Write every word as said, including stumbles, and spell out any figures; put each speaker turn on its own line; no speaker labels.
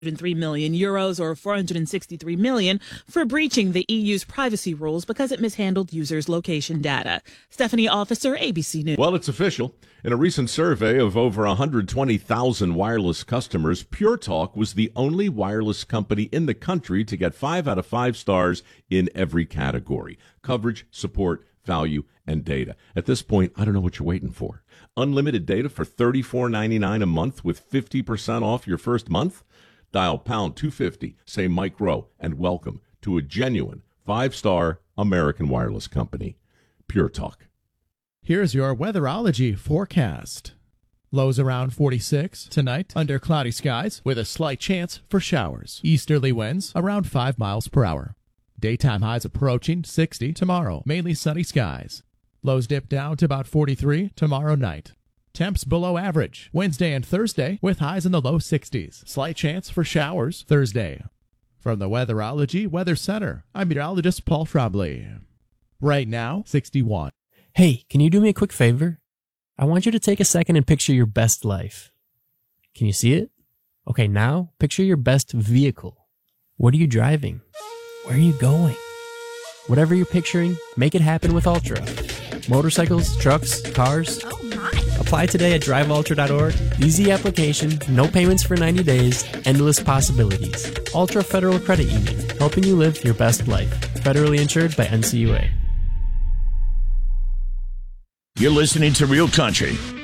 three million euros or four hundred sixty-three million for breaching the E U's privacy rules because it mishandled users' location data. Stephanie Officer, A B C News.
Well, it's official. In a recent survey of over one hundred twenty thousand wireless customers, Pure Talk was the only wireless company in the country to get five out of five stars in every category: coverage, support, value, and data. At this point, I don't know what you're waiting for. Unlimited data for thirty-four ninety-nine a month with fifty percent off your first month? Dial pound two fifty, say Mike Rowe, and welcome to a genuine five-star American wireless company, Pure Talk.
Here's your weatherology forecast. Lows around forty-six tonight under cloudy skies with a slight chance for showers. Easterly winds around five miles per hour. Daytime highs approaching sixty tomorrow, mainly sunny skies. Lows dip down to about forty-three tomorrow night. Temps below average Wednesday and Thursday with highs in the low sixties. Slight chance for showers Thursday. From the Weatherology Weather Center, I'm meteorologist Paul Trombley. Right now, sixty-one.
Hey, can you do me a quick favor? I want you to take a second and picture your best life. Can you see it? Okay, now picture your best vehicle. What are you driving? Where are you going? Whatever you're picturing, make it happen with Ultra. Motorcycles, trucks, cars.
Oh my!
Apply today at drive ultra dot org. Easy application, no payments for ninety days, endless possibilities. Ultra Federal Credit Union, helping you live your best life. Federally insured by N C U A.
You're listening to Real Country